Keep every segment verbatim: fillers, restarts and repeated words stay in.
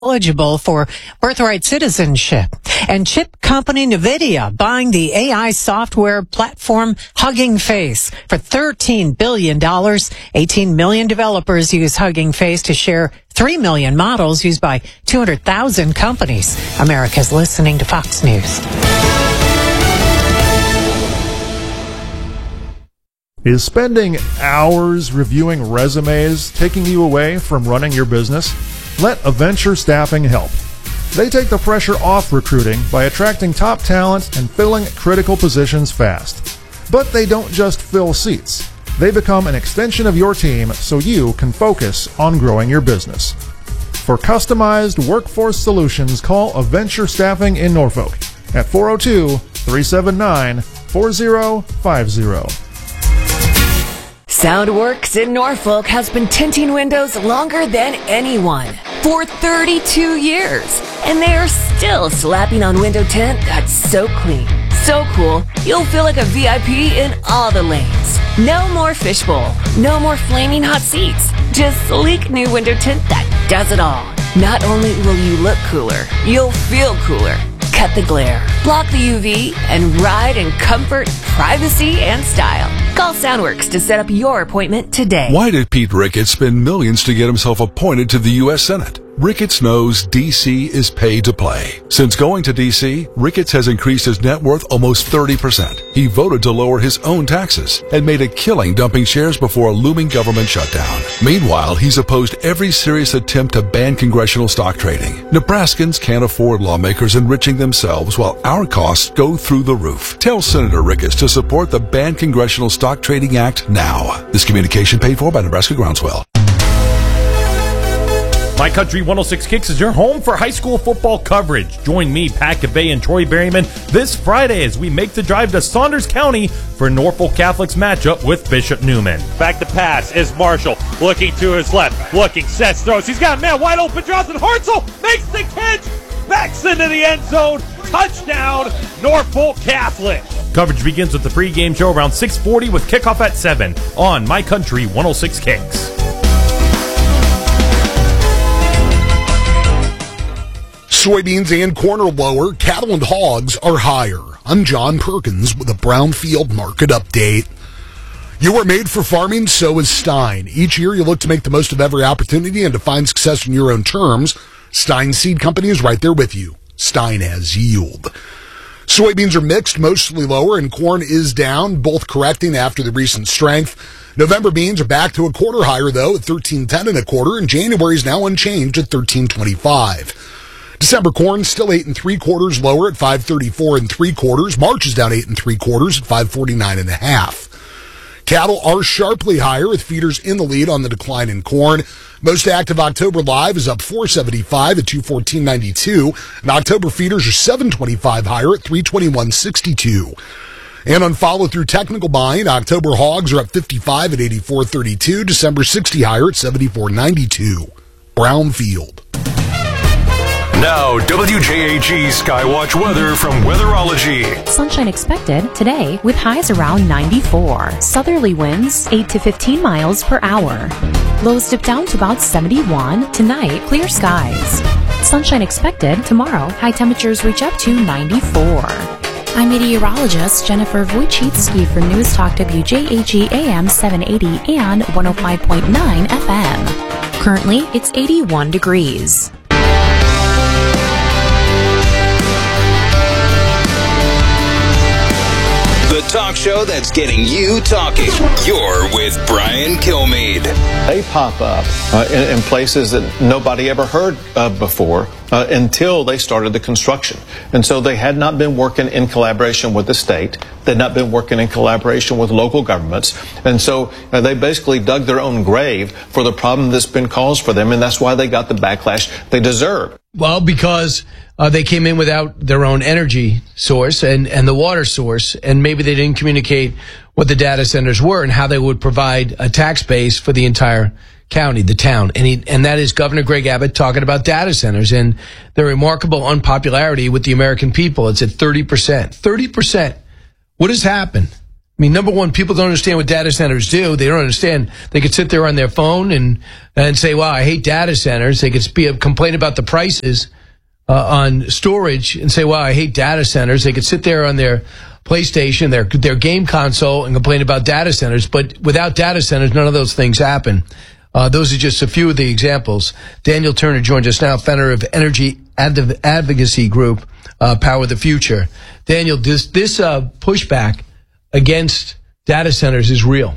eligible for birthright citizenship. And chip company NVIDIA buying the A I software platform Hugging Face for thirteen billion dollars. eighteen million developers use Hugging Face to share three million models used by two hundred thousand companies. America's listening to Fox News. Is spending hours reviewing resumes taking you away from running your business? Let Aventure Staffing help. They take the pressure off recruiting by attracting top talent and filling critical positions fast. But they don't just fill seats. They become an extension of your team so you can focus on growing your business. For customized workforce solutions, call Aventure Staffing in Norfolk at four oh two, three seven nine, four oh five oh. Soundworks in Norfolk has been tinting windows longer than anyone, for thirty-two years. And they are still slapping on window tint that's so clean, so cool, you'll feel like a V I P in all the lanes. No more fishbowl, no more flaming hot seats, just sleek new window tint that does it all. Not only will you look cooler, you'll feel cooler. Cut the glare, block the U V, and ride in comfort, privacy, and style. Call Soundworks to set up your appointment today. Why did Pete Ricketts spend millions to get himself appointed to the U S Senate? Ricketts knows D C is paid to play. Since going to D C, Ricketts has increased his net worth almost thirty percent. He voted to lower his own taxes and made a killing dumping shares before a looming government shutdown. Meanwhile, he's opposed every serious attempt to ban congressional stock trading. Nebraskans can't afford lawmakers enriching themselves while our costs go through the roof. Tell Senator Ricketts to support the Ban Congressional Stock Trading Act now. This communication paid for by Nebraska Groundswell. My Country one oh six Kicks is your home for high school football coverage. Join me, Pat Cavey, and Troy Berryman this Friday as we make the drive to Saunders County for Norfolk Catholic's matchup with Bishop Neumann. Back to pass is Marshall, looking to his left, looking, sets, throws. He's got a man wide open, drops it. Hartzell makes the catch, backs into the end zone. Touchdown, Norfolk Catholic. Coverage begins with the pregame show around six forty with kickoff at seven on My Country one oh six Kicks. Soybeans and corn are lower, cattle and hogs are higher. I'm John Perkins with a Brownfield Market Update. You are made for farming, so is Stein. Each year you look to make the most of every opportunity and to find success in your own terms. Stein Seed Company is right there with you. Stein has yield. Soybeans are mixed, mostly lower, and corn is down, both correcting after the recent strength. November beans are back to a quarter higher, though, at thirteen ten and a quarter, and January is now unchanged at thirteen twenty-five. December corn still eight and three quarters lower at five thirty-four and three quarters. March is down eight and three quarters at five forty-nine and a half. Cattle are sharply higher with feeders in the lead on the decline in corn. Most active October live is up four seventy-five at two fourteen ninety-two, and October feeders are seven twenty-five higher at three twenty-one sixty-two. And on follow-through technical buying, October hogs are up fifty-five at eighty-four thirty-two, December sixty higher at seventy-four ninety-two. Brownfield. Now, W J A G Skywatch weather from Weatherology. Sunshine expected today with highs around ninety-four. Southerly winds eight to fifteen miles per hour. Lows dip down to about seventy-one. Tonight, clear skies. Sunshine expected tomorrow. High temperatures reach up to ninety-four. I'm meteorologist Jennifer Wojcicki for News Talk W J A G A M seven eighty and one oh five point nine F M. Currently, it's eighty-one degrees. The talk show that's getting you talking. You're with Brian Kilmeade. They pop up uh, in, in places that nobody ever heard of before uh, until they started the construction. And so they had not been working in collaboration with the state. They had not been working in collaboration with local governments. And so uh, they basically dug their own grave for the problem that's been caused for them. And that's why they got the backlash they deserve. Well, because uh, they came in without their own energy source and, and the water source, and maybe they didn't communicate what the data centers were and how they would provide a tax base for the entire county, the town. And he, and that is Governor Greg Abbott talking about data centers and their remarkable unpopularity with the American people. It's at thirty percent. thirty percent. What has happened I mean, number one, people don't understand what data centers do. They don't understand. They could sit there on their phone and, and say, wow, I hate data centers. They could be, complain about the prices uh, on storage and say, wow, I hate data centers. They could sit there on their PlayStation, their their game console, and complain about data centers. But without data centers, none of those things happen. Uh, those are just a few of the examples. Daniel Turner joins us now, founder of Energy Adv- Advocacy Group, uh, Power the Future. Daniel, this, this uh, pushback against data centers is real.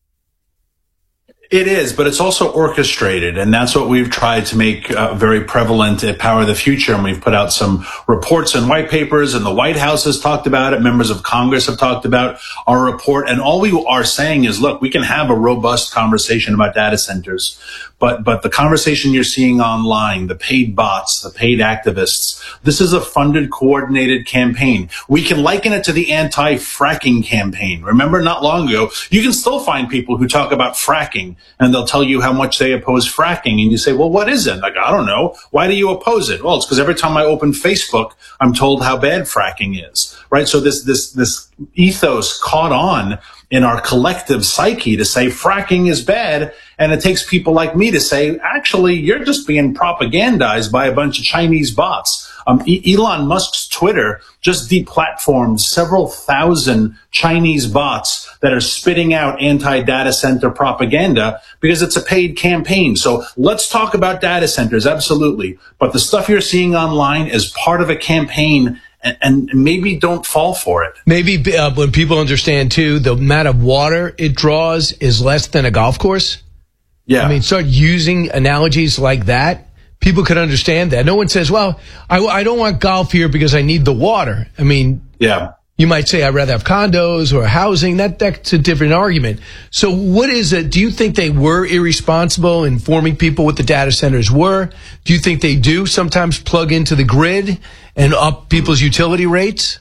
It is, but it's also orchestrated, and that's what we've tried to make uh, very prevalent at Power the Future, and we've put out some reports and white papers, and the White House has talked about it, members of Congress have talked about our report, and all we are saying is, look, we can have a robust conversation about data centers, but but the conversation you're seeing online, the paid bots, the paid activists, this is a funded, coordinated campaign. We can liken it to the anti-fracking campaign. Remember, not long ago, you can still find people who talk about fracking, and they'll tell you how much they oppose fracking. And you say, well, what is it? Like, I don't know. Why do you oppose it? Well, it's because every time I open Facebook, I'm told how bad fracking is, right? So this, this, this ethos caught on in our collective psyche to say fracking is bad. And it takes people like me to say, actually, you're just being propagandized by a bunch of Chinese bots. Um, e- Elon Musk's Twitter just deplatformed several thousand Chinese bots that are spitting out anti-data center propaganda because it's a paid campaign. So let's talk about data centers, absolutely. But the stuff you're seeing online is part of a campaign, and, and maybe don't fall for it. Maybe uh, when people understand, too, the amount of water it draws is less than a golf course. Yeah. I mean, start using analogies like that. People could understand that. No one says, well, I, I don't want golf here because I need the water. I mean, yeah. You might say I'd rather have condos or housing. That That's a different argument. So what is it? Do you think they were irresponsible in informing people what the data centers were? Do you think they do sometimes plug into the grid and up people's utility rates?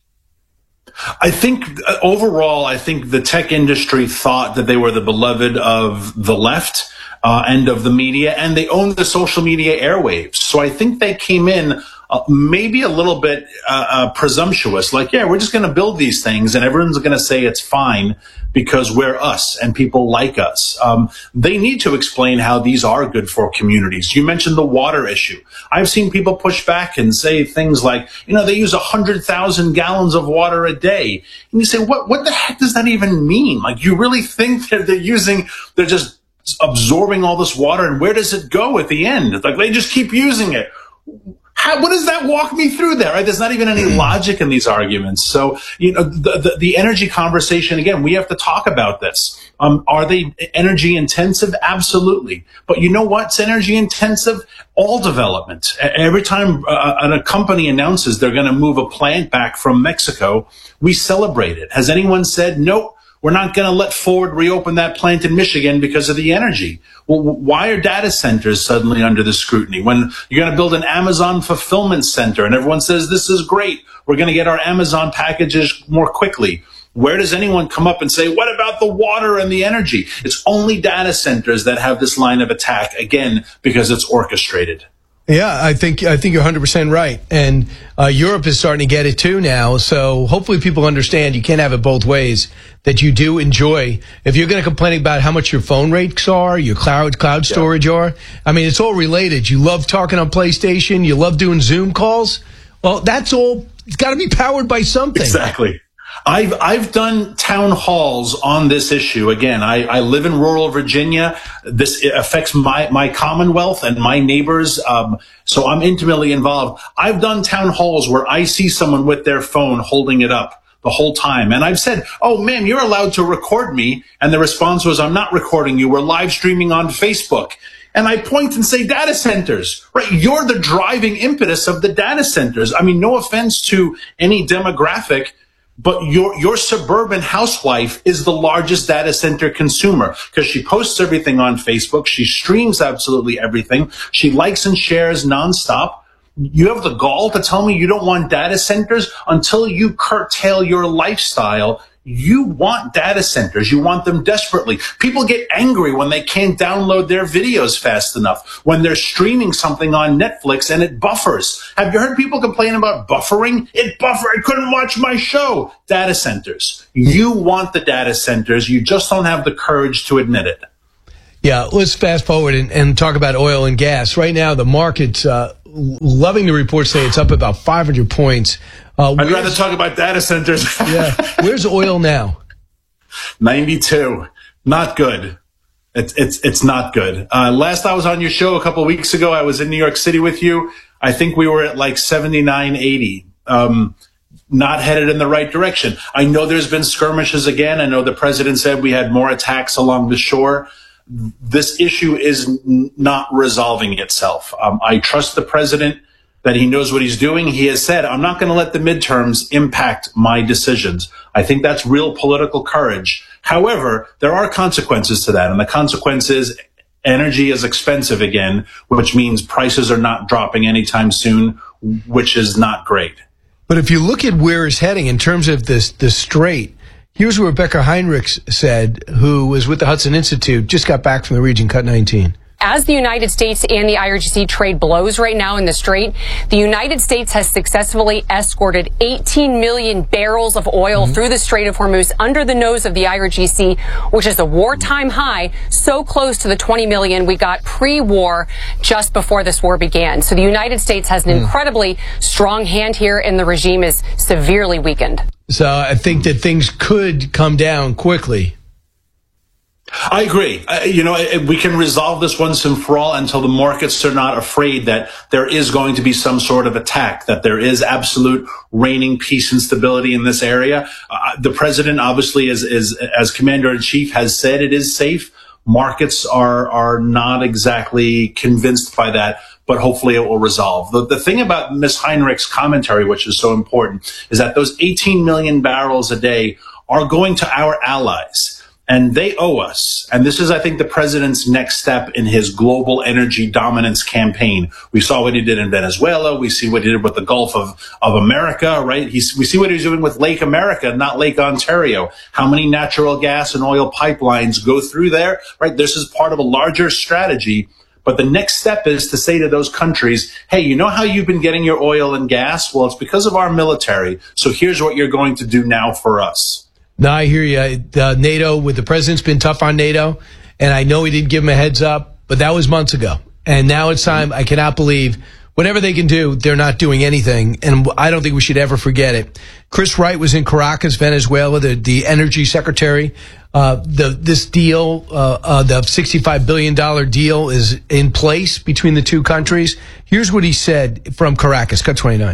I think uh, overall, I think the tech industry thought that they were the beloved of the left uh, and of the media, and they owned the social media airwaves. So I think they came in uh, maybe a little bit uh, uh, presumptuous, like, yeah, we're just going to build these things and everyone's going to say it's fine because we're us and people like us. Um, they need to explain how these are good for communities. You mentioned the water issue. I've seen people push back and say things like, you know, they use one hundred thousand gallons of water a day. And you say, what, what the heck does that even mean? Like, you really think that they're using, they're just absorbing all this water, and where does it go at the end? It's like they just keep using it. How, what does that walk me through there? Right? There's not even any logic in these arguments. So, you know, the, the, the energy conversation, again, we have to talk about this. Um, are they energy intensive? Absolutely. But you know what's energy intensive? All development. Every time uh, a company announces they're going to move a plant back from Mexico, we celebrate it. Has anyone said, nope, we're not going to let Ford reopen that plant in Michigan because of the energy? Well, why are data centers suddenly under the scrutiny? When you're going to build an Amazon fulfillment center and everyone says, this is great, we're going to get our Amazon packages more quickly. Where does anyone come up and say, what about the water and the energy? It's only data centers that have this line of attack, again, because it's orchestrated. Yeah, I think I think you're one hundred percent right. And uh, Europe is starting to get it too now. So hopefully people understand you can't have it both ways, that you do enjoy. If you're going to complain about how much your phone rates are, your cloud cloud storage yeah. are, I mean, it's all related. You love talking on PlayStation. You love doing Zoom calls. Well, that's all. It's got to be powered by something. Exactly. I've I've done town halls on this issue. Again, I, I live in rural Virginia. This affects my, my Commonwealth and my neighbors, um, so I'm intimately involved. I've done town halls where I see someone with their phone holding it up the whole time. And I've said, oh, ma'am, you're allowed to record me. And the response was, I'm not recording you. We're live streaming on Facebook. And I point and say data centers, right? You're the driving impetus of the data centers. I mean, no offense to any demographic, but your your suburban housewife is the largest data center consumer because she posts everything on Facebook. She streams absolutely everything. She likes and shares nonstop. You have the gall to tell me you don't want data centers until you curtail your lifestyle. You want data centers. You want them desperately. People get angry when they can't download their videos fast enough, when they're streaming something on Netflix and it buffers. Have you heard people complain about buffering? It buffered. I couldn't watch my show. Data centers. You want the data centers. You just don't have the courage to admit it. Yeah, let's fast forward and, and talk about oil and gas. Right now, the market's uh, loving the reports say it's up about five hundred points. Uh, I'd rather talk about data centers. Yeah. Where's oil now? ninety-two. Not good. It's it's it's not good. Uh, last I was on your show a couple of weeks ago, I was in New York City with you. I think we were at like seventy-nine, eighty. Um, not headed in the right direction. I know there's been skirmishes again. I know the president said we had more attacks along the shore. This issue is n- not resolving itself. Um, I trust the president that he knows what he's doing. He has said, I'm not going to let the midterms impact my decisions. I think that's real political courage. However, there are consequences to that. And the consequence is energy is expensive again, which means prices are not dropping anytime soon, which is not great. But if you look at where it's heading in terms of this, the strait, here's what Rebecca Heinrichs said, who was with the Hudson Institute, just got back from the region, Cut nineteen. As the United States and the I R G C trade blows right now in the Strait, the United States has successfully escorted eighteen million barrels of oil mm-hmm. through the Strait of Hormuz under the nose of the I R G C, which is a wartime high, so close to the twenty million we got pre-war just before this war began. So the United States has an mm. incredibly strong hand here, and the regime is severely weakened. So I think that things could come down quickly. I agree. Uh, you know, we can resolve this once and for all until the markets are not afraid that there is going to be some sort of attack, that there is absolute reigning peace and stability in this area. Uh, the president, obviously, is, is, as commander-in-chief, has said it is safe. Markets are, are not exactly convinced by that, but hopefully it will resolve. The, the thing about Miz Heinrich's commentary, which is so important, is that those eighteen million barrels a day are going to our allies. And they owe us. And this is, I think, the president's next step in his global energy dominance campaign. We saw what he did in Venezuela. We see what he did with the Gulf of, of America, right? He's, we see what he's doing with Lake America, not Lake Ontario. How many natural gas and oil pipelines go through there, right? This is part of a larger strategy. But the next step is to say to those countries, hey, you know how you've been getting your oil and gas? Well, it's because of our military. So here's what you're going to do now for us. No, I hear you. Uh, NATO, with the president's been tough on NATO, and I know he didn't give him a heads up, but that was months ago. And now it's time. I cannot believe whatever they can do, they're not doing anything, and I don't think we should ever forget it. Chris Wright was in Caracas, Venezuela, the, the energy secretary. Uh, the this deal, uh, uh, the sixty-five billion dollars deal is in place between the two countries. Here's what he said from Caracas, Cut twenty-nine.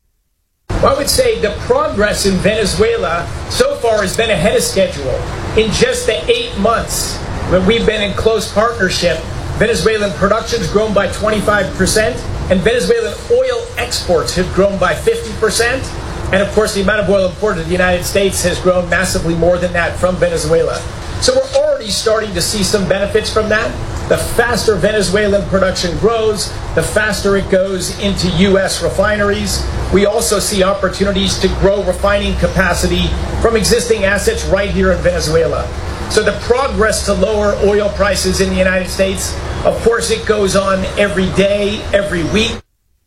Well, I would say the progress in Venezuela so far has been ahead of schedule. In just the eight months when we've been in close partnership, Venezuelan production has grown by twenty-five percent, and Venezuelan oil exports have grown by fifty percent. And of course, the amount of oil imported to the United States has grown massively more than that from Venezuela. So we're already starting to see some benefits from that. The faster Venezuelan production grows, the faster it goes into U S refineries. We also see opportunities to grow refining capacity from existing assets right here in Venezuela. So the progress to lower oil prices in the United States, of course, it goes on every day, every week.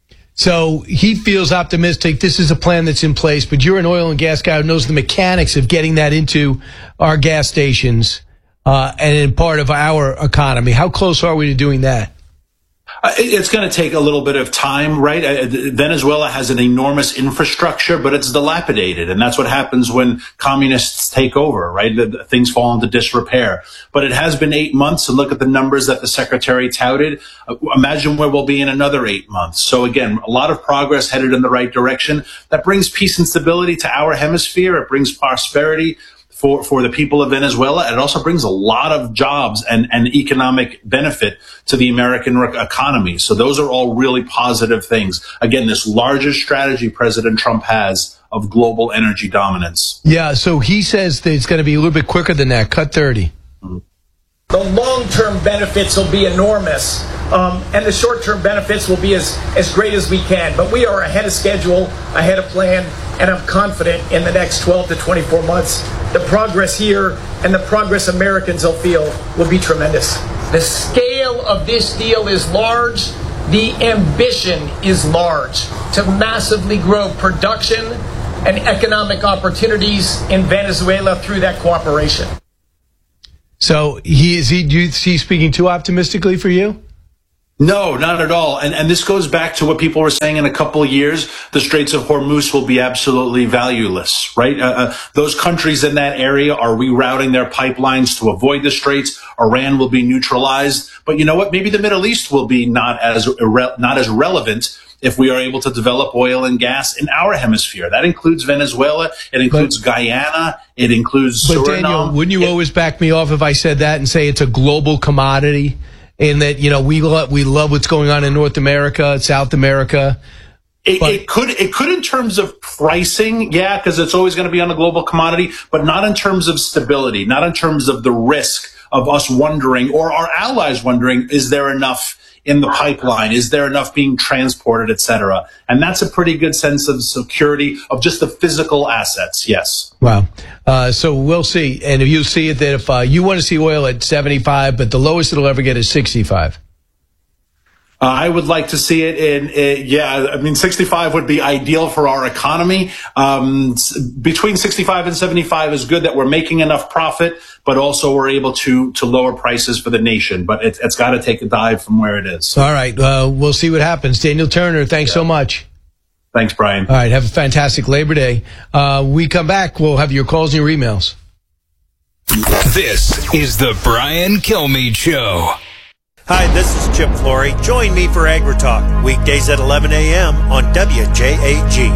So he feels optimistic. This is a plan that's in place, but you're an oil and gas guy who knows the mechanics of getting that into our gas stations uh, and in part of our economy. How close are we to doing that? Uh, it's going to take a little bit of time, right? Uh, Venezuela has an enormous infrastructure, but it's dilapidated. And that's what happens when communists take over, right? The, the, things fall into disrepair. But it has been eight months, and look at the numbers that the secretary touted. Uh, imagine where we'll be in another eight months. So again, a lot of progress headed in the right direction. That brings peace and stability to our hemisphere. It brings prosperity for, for the people of Venezuela. And it also brings a lot of jobs and, and economic benefit to the American economy. So those are all really positive things. Again, this larger strategy President Trump has of global energy dominance. Yeah, so he says that it's going to be a little bit quicker than that. Cut thirty. Mm-hmm. The long-term benefits will be enormous, um, and the short-term benefits will be as, as great as we can. But we are ahead of schedule, ahead of plan, and I'm confident in the next twelve to twenty-four months the progress here and the progress Americans will feel will be tremendous. The scale of this deal is large. The ambition is large to massively grow production and economic opportunities in Venezuela through that cooperation. So he is he, do you, is he speaking too optimistically for you? No, not at all. And and this goes back to what people were saying in a couple of years. The Straits of Hormuz will be absolutely valueless, right? Uh, uh, those countries in that area are rerouting their pipelines to avoid the Straits. Iran will be neutralized. But you know what? Maybe the Middle East will be not as irre- not as relevant if we are able to develop oil and gas in our hemisphere. That includes Venezuela. It includes but, Guyana. It includes but Suriname. Daniel, wouldn't you it, always back me off if I said that and say it's a global commodity? In that, you know, we love, we love what's going on in North America, South America. It, it could, it could in terms of pricing, yeah, because it's always going to be on a global commodity, but not in terms of stability, not in terms of the risk of us wondering or our allies wondering, is there enough in the pipeline? Is there enough being transported, et cetera? And that's a pretty good sense of security of just the physical assets. Yes. Wow. Uh, so we'll see. And if you see it that if uh, you want to see oil at seventy-five, but the lowest it'll ever get is sixty-five. Uh, I would like to see it in, in, yeah, I mean, sixty-five would be ideal for our economy. Um, between sixty-five and seventy-five is good that we're making enough profit, but also we're able to, to lower prices for the nation. But it, it's got to take a dive from where it is. All right. Uh, we'll see what happens. Daniel Turner, thanks yeah. so much. Thanks, Brian. All right. Have a fantastic Labor Day. Uh, we come back. We'll have your calls and your emails. This is the Brian Kilmeade Show. Hi, this is Chip Flory. Join me for AgriTalk, weekdays at eleven a.m. on W J A G.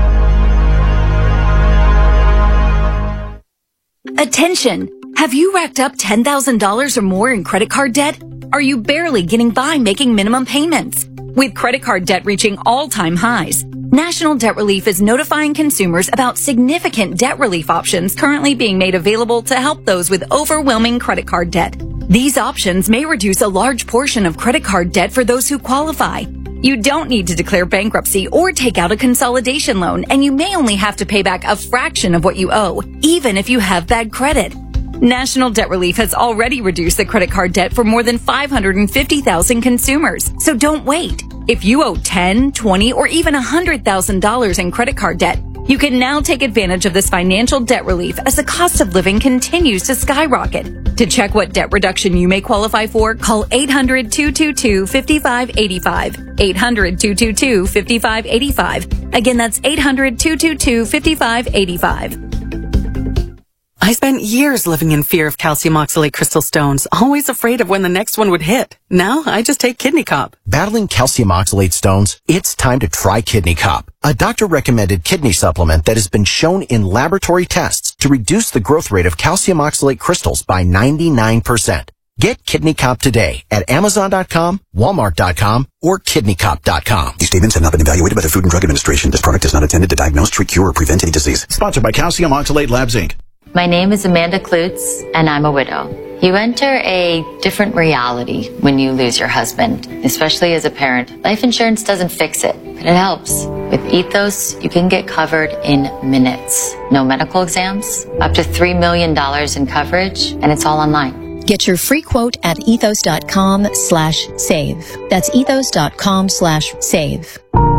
Attention! Have you racked up ten thousand dollars or more in credit card debt? Are you barely getting by making minimum payments? With credit card debt reaching all-time highs, National Debt Relief is notifying consumers about significant debt relief options currently being made available to help those with overwhelming credit card debt. These options may reduce a large portion of credit card debt for those who qualify. You don't need to declare bankruptcy or take out a consolidation loan, and you may only have to pay back a fraction of what you owe, even if you have bad credit. National Debt Relief has already reduced the credit card debt for more than five hundred fifty thousand consumers, so don't wait. If you owe ten thousand dollars, twenty thousand dollars, or even one hundred thousand dollars in credit card debt, you can now take advantage of this financial debt relief as the cost of living continues to skyrocket. To check what debt reduction you may qualify for, call eight hundred, two two two, five five eight five. eight hundred, two two two, five five eight five. Again, that's eight hundred, two two two, five five eight five. I spent years living in fear of calcium oxalate crystal stones, always afraid of when the next one would hit. Now, I just take Kidney Cop. Battling calcium oxalate stones? It's time to try Kidney Cop, a doctor-recommended kidney supplement that has been shown in laboratory tests to reduce the growth rate of calcium oxalate crystals by ninety-nine percent. Get Kidney Cop today at Amazon dot com, Walmart dot com, or Kidney Cop dot com. These statements have not been evaluated by the Food and Drug Administration. This product is not intended to diagnose, treat, cure, or prevent any disease. Sponsored by Calcium Oxalate Labs, Incorporated. My name is Amanda Klutz, and I'm a widow. You enter a different reality when you lose your husband, especially as a parent. Life insurance doesn't fix it, but it helps. With Ethos, you can get covered in minutes. No medical exams, up to three million dollars in coverage, and it's all online. Get your free quote at ethos.com slash save. That's ethos.com slash save.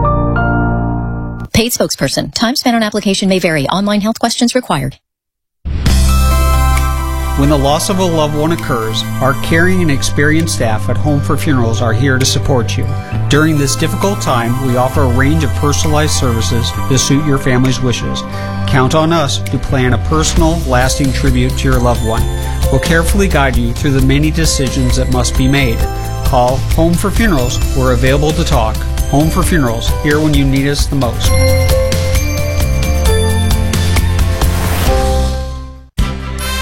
Paid spokesperson. Time spent on application may vary. Online health questions required. When the loss of a loved one occurs, our caring and experienced staff at Home for Funerals are here to support you. During this difficult time, we offer a range of personalized services to suit your family's wishes. Count on us to plan a personal, lasting tribute to your loved one. We'll carefully guide you through the many decisions that must be made. Call Home for Funerals. We're available to talk. Home for Funerals, here when you need us the most.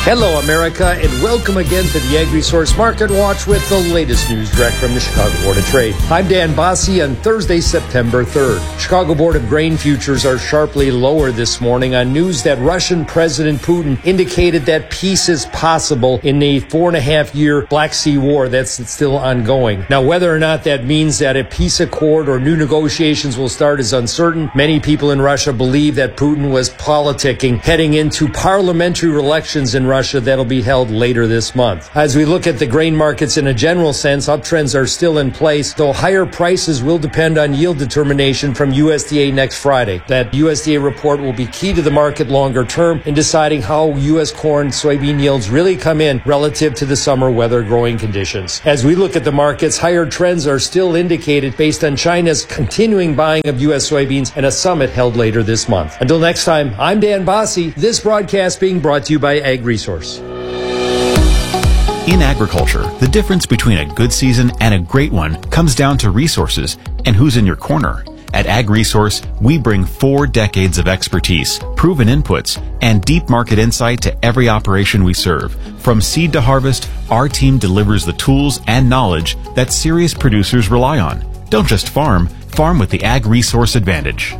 Hello, America, and welcome again to the AgResource Market Watch with the latest news direct from the Chicago Board of Trade. I'm Dan Bossie on Thursday, September third. Chicago Board of Grain futures are sharply lower this morning on news that Russian President Putin indicated that peace is possible in the four and a half year Black Sea War that's still ongoing. Now, whether or not that means that a peace accord or new negotiations will start is uncertain. Many people in Russia believe that Putin was politicking heading into parliamentary elections in Russia that'll be held later this month. As we look at the grain markets in a general sense, uptrends are still in place, though higher prices will depend on yield determination from U S D A next Friday. That U S D A report will be key to the market longer term in deciding how U S corn soybean yields really come in relative to the summer weather growing conditions. As we look at the markets, higher trends are still indicated based on China's continuing buying of U S soybeans and a summit held later this month. Until next time, I'm Dan Bossie. This broadcast being brought to you by AgResource. In agriculture, the difference between a good season and a great one comes down to resources and who's in your corner. At AgResource, we bring four decades of expertise, proven inputs, and deep market insight to every operation we serve. From seed to harvest, our team delivers the tools and knowledge that serious producers rely on. Don't just farm, farm with the AgResource advantage.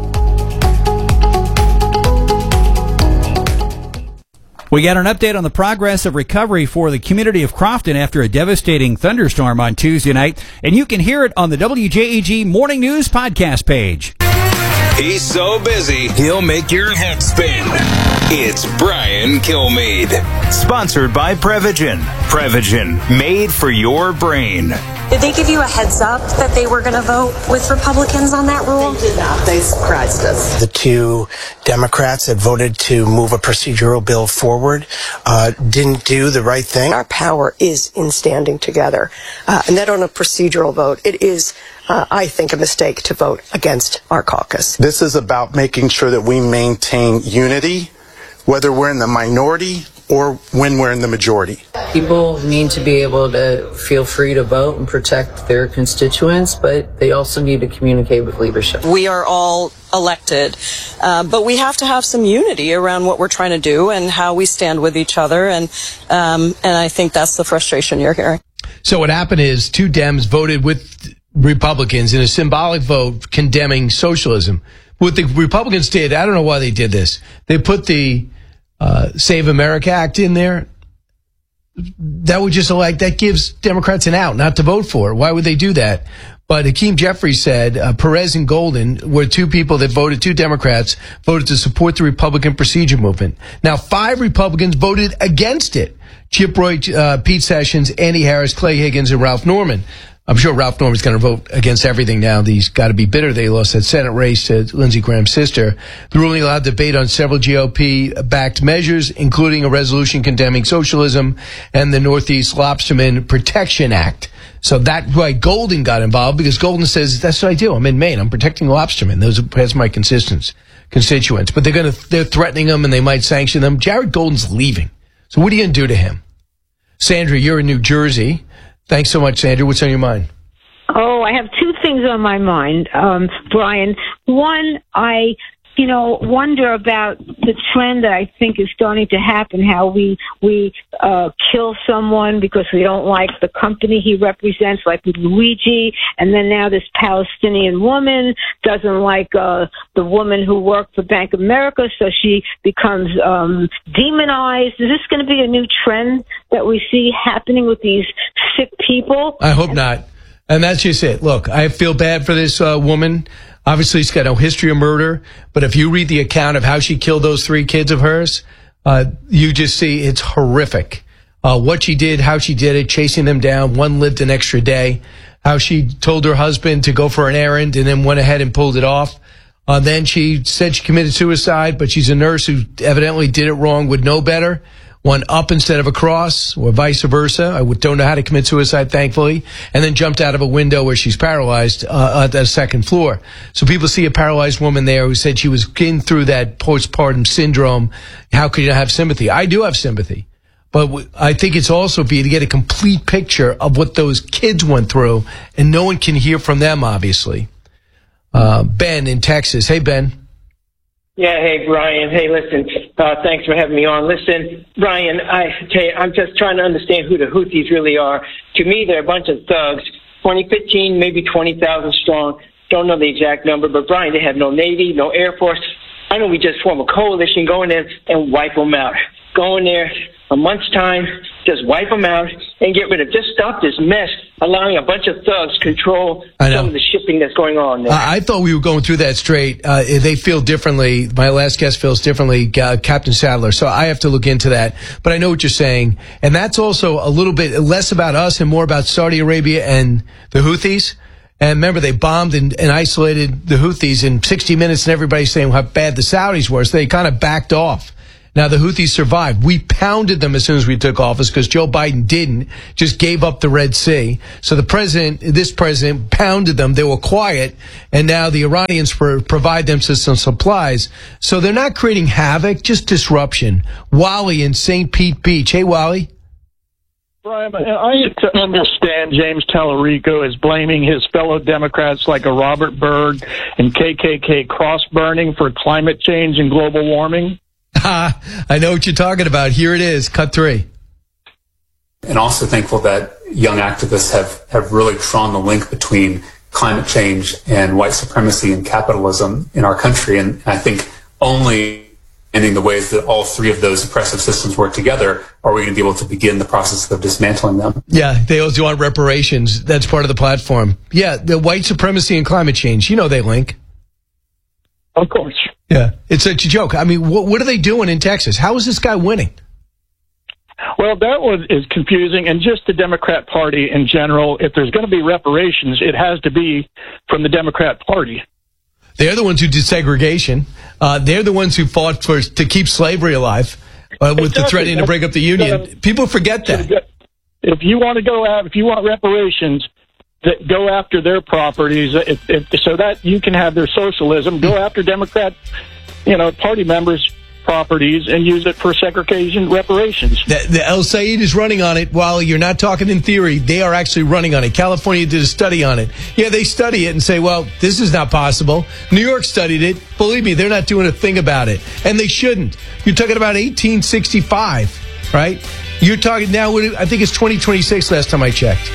We got an update on the progress of recovery for the community of Crofton after a devastating thunderstorm on Tuesday night, and you can hear it on the W J A G Morning News podcast page. He's so busy, he'll make your head spin. It's Brian Kilmeade. Sponsored by Prevagen. Prevagen, made for your brain. Did they give you a heads up that they were going to vote with Republicans on that rule? They did not. They surprised us. The two Democrats that voted to move a procedural bill forward uh, didn't do the right thing. Our power is in standing together. Uh, and that on a procedural vote, it is, uh, I think, a mistake to vote against our caucus. This is about making sure that we maintain unity, whether we're in the minority or when we're in the majority. People need to be able to feel free to vote and protect their constituents, but they also need to communicate with leadership. We are all elected, uh, but we have to have some unity around what we're trying to do and how we stand with each other, and um, and I think that's the frustration you're hearing. So what happened is two Dems voted with Republicans in a symbolic vote condemning socialism. What the Republicans did, I don't know why they did this. They put the uh, Save America Act in there. That would just like that gives Democrats an out not to vote for it. Why would they do that? But Hakeem Jeffries said uh, Perez and Golden were two people that voted, two Democrats voted to support the Republican procedure movement. Now, five Republicans voted against it. Chip Roy, uh, Pete Sessions, Andy Harris, Clay Higgins, and Ralph Norman. I'm sure Ralph Norman's going to vote against everything now. He's got to be bitter they lost that Senate race to Lindsey Graham's sister. The ruling allowed debate on several G O P-backed measures, including a resolution condemning socialism and the Northeast Lobsterman Protection Act. So that's why Golden got involved, because Golden says, that's what I do. I'm in Maine. I'm protecting lobstermen. Those are, that's my constituents. constituents. But they're going to, they're threatening them and they might sanction them. Jared Golden's leaving. So what are you going to do to him? Sandra, you're in New Jersey. Thanks so much, Sandra. What's on your mind? Oh, I have two things on my mind, um, Brian. One, I, you know, wonder about the trend that I think is starting to happen, how we, we, uh, kill someone because we don't like the company he represents, like with Luigi, and then now this Palestinian woman doesn't like, uh, the woman who worked for Bank of America, so she becomes, um, demonized. Is this going to be a new trend that we see happening with these sick people? I hope not. And that's just it. Look, I feel bad for this uh, woman. Obviously, she's got no history of murder. But if you read the account of how she killed those three kids of hers, uh, you just see it's horrific. Uh, what she did, how she did it, chasing them down. One lived an extra day. How she told her husband to go for an errand and then went ahead and pulled it off. Uh, then she said she committed suicide, but she's a nurse who evidently did it wrong, would know better. One up instead of across, or vice versa. I don't know how to commit suicide, thankfully. And then jumped out of a window where she's paralyzed uh, at the second floor. So people see a paralyzed woman there who said she was getting through that postpartum syndrome. How could you have sympathy? I do have sympathy. But w- I think it's also for you to get a complete picture of what those kids went through. And no one can hear from them, obviously. Uh, Ben in Texas. Hey, Ben. Yeah, hey, Brian. Hey, listen. Uh, thanks for having me on. Listen, Brian, I tell you, I'm just trying to understand who the Houthis really are. To me, they're a bunch of thugs. twenty fifteen, maybe twenty thousand strong. Don't know the exact number, but Brian, they have no Navy, no Air Force. I know we just form a coalition, go in there and wipe them out. Go in there a month's time, just wipe them out and get rid of. Just stop this mess, allowing a bunch of thugs control some of the shipping that's going on there. Uh, I thought we were going through that straight. Uh, they feel differently. My last guest feels differently, uh, Captain Sadler. So I have to look into that. But I know what you're saying. And that's also a little bit less about us and more about Saudi Arabia and the Houthis. And remember, they bombed and, and isolated the Houthis in sixty minutes, and everybody's saying how bad the Saudis were. So they kind of backed off. Now, the Houthis survived. We pounded them as soon as we took office because Joe Biden didn't, just gave up the Red Sea. So the president, this president, pounded them. They were quiet, and now the Iranians pro- provide them with some supplies. So they're not creating havoc, just disruption. Wally in Saint Pete Beach. Hey, Wally. Brian, I understand James Tallarico is blaming his fellow Democrats like a Robert Byrd and K K K cross-burning for climate change and global warming. I know what you're talking about. Here it is, cut three. And also thankful that young activists have, have really drawn the link between climate change and white supremacy and capitalism in our country. And I think only ending the ways that all three of those oppressive systems work together are we going to be able to begin the process of dismantling them. Yeah, they also want reparations. That's part of the platform. Yeah, the white supremacy and climate change. You know they link. Of course. Yeah, it's such a joke. I mean, what, what are they doing in Texas? How is this guy winning? Well, that was is confusing, and just the Democrat Party in general. If there's going to be reparations, it has to be from the Democrat Party. They're the ones who did segregation. Uh, they're the ones who fought for to keep slavery alive uh, with exactly. the threatening to break up the union. Uh, People forget that. If you want to go out, if you want reparations, that go after their properties, if, if, so that you can have their socialism. Go after Democrat, you know, party members' properties and use it for segregation reparations. The, the El Said is running on it. While you're not talking in theory, they are actually running on it. California did a study on it. Yeah, they study it and say, well, this is not possible. New York studied it. Believe me, they're not doing a thing about it. And they shouldn't. You're talking about eighteen sixty-five, right? You're talking now, I think it's twenty twenty-six last time I checked.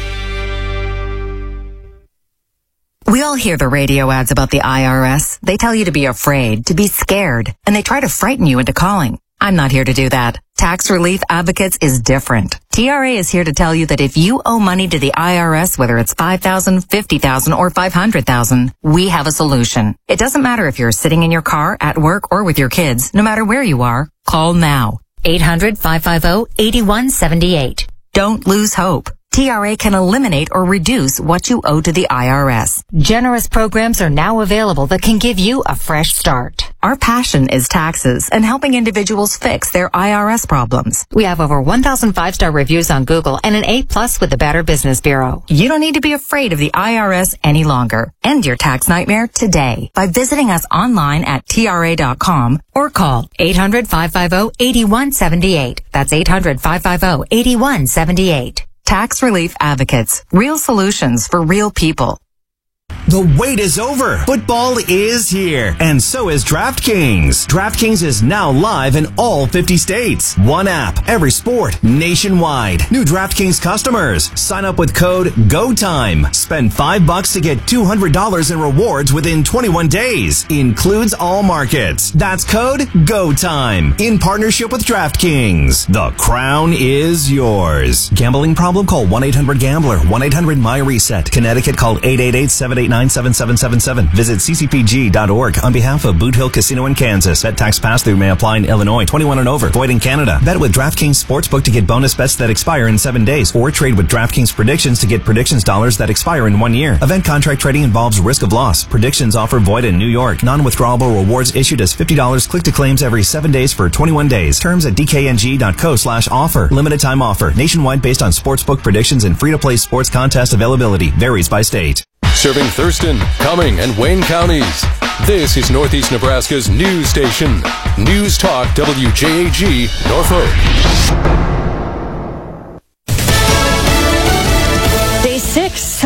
We all hear the radio ads about the I R S. They tell you to be afraid, to be scared, and they try to frighten you into calling. I'm not here to do that. Tax Relief Advocates is different. T R A is here to tell you that if you owe money to the I R S, whether it's five thousand dollars, fifty thousand dollars, or five hundred thousand dollars, we have a solution. It doesn't matter if you're sitting in your car, at work, or with your kids. No matter where you are, call now. eight hundred, five five zero, eight one seven eight. Don't lose hope. T R A can eliminate or reduce what you owe to the I R S. Generous programs are now available that can give you a fresh start. Our passion is taxes and helping individuals fix their I R S problems. We have over one thousand five-star reviews on Google and an A plus with the Better Business Bureau. You don't need to be afraid of the I R S any longer. End your tax nightmare today by visiting us online at T R A dot com or call eight hundred, five five zero, eight one seven eight. That's eight hundred, five five zero, eight one seven eight. Tax Relief Advocates. Real solutions for real people. The wait is over. Football is here, and so is DraftKings. DraftKings is now live in all fifty states. One app, every sport, nationwide. New DraftKings customers, sign up with code GOTIME. Spend five bucks to get two hundred dollars in rewards within twenty-one days. Includes all markets. That's code GOTIME. In partnership with DraftKings. The crown is yours. Gambling problem? Call one eight hundred gambler. one eight hundred my reset. Connecticut, call eight eight eight, seven eight nine, seven seven seven seven. Visit c c p g dot org on behalf of Boot Hill Casino in Kansas. Bet tax pass-through may apply in Illinois. twenty-one and over. Void in Canada. Bet with DraftKings Sportsbook to get bonus bets that expire in seven days. Or trade with DraftKings Predictions to get predictions dollars that expire in one year. Event contract trading involves risk of loss. Predictions offer void in New York. Non-withdrawable rewards issued as fifty dollars click to claims every seven days for twenty-one days. Terms at d k n g dot co slash offer. Limited time offer. Nationwide based on sportsbook predictions and free-to-play sports contest availability. Varies by state. Serving Thurston, Cumming, and Wayne counties. This is Northeast Nebraska's news station. News Talk W J A G, Norfolk. Day six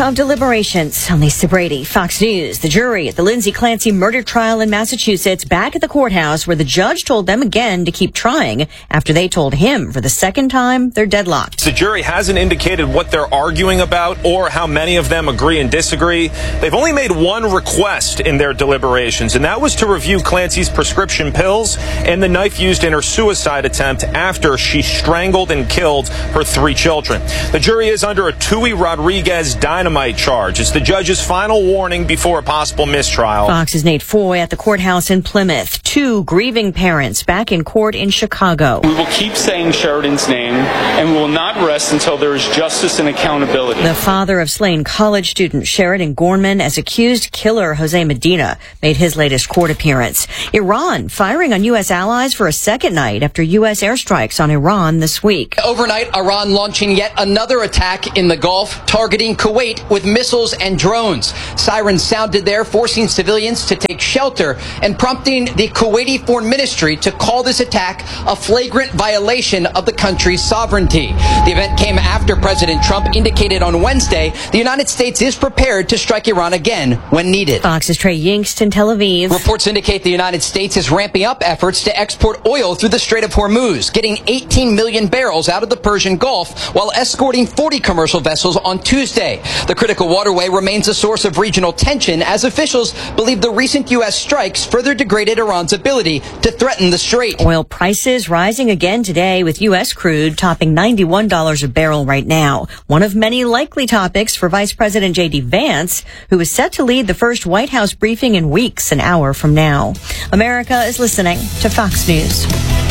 of deliberations. I'm Lisa Brady, Fox News. The jury at the Lindsay Clancy murder trial in Massachusetts back at the courthouse where the judge told them again to keep trying after they told him for the second time they're deadlocked. The jury hasn't indicated what they're arguing about or how many of them agree and disagree. They've only made one request in their deliberations, and that was to review Clancy's prescription pills and the knife used in her suicide attempt after she strangled and killed her three children. The jury is under a Tui Rodriguez dynamite charge. It's the judge's final warning before a possible mistrial. Fox's Nate Foy at the courthouse in Plymouth. Two grieving parents back in court in Chicago. We will keep saying Sheridan's name, and we will not rest until there is justice and accountability. The father of slain college student Sheridan Gorman as accused killer Jose Medina made his latest court appearance. Iran firing on U S allies for a second night after U S airstrikes on Iran this week. Overnight, Iran launching yet another attack in the Gulf, targeting Kuwait with missiles and drones. Sirens sounded there, forcing civilians to take shelter and prompting the Kuwaiti Foreign Ministry to call this attack a flagrant violation of the country's sovereignty. The event came after President Trump indicated on Wednesday the United States is prepared to strike Iran again when needed. Fox's Trey Yingst in Tel Aviv. Reports indicate the United States is ramping up efforts to export oil through the Strait of Hormuz, getting eighteen million barrels out of the Persian Gulf while escorting forty commercial vessels on Tuesday. The critical waterway remains a source of regional tension as officials believe the recent U S strikes further degraded Iran's ability to threaten the strait. Oil prices rising again today with U S crude topping ninety-one dollars a barrel right now. One of many likely topics for Vice President J D Vance, who is set to lead the first White House briefing in weeks, an hour from now. America is listening to Fox News.